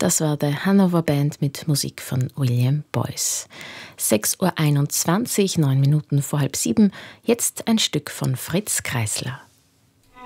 Das war der Hanover Band mit Musik von William Boyce. 6:21 Uhr, 9 Minuten vor 6:30. Jetzt ein Stück von Fritz Kreisler.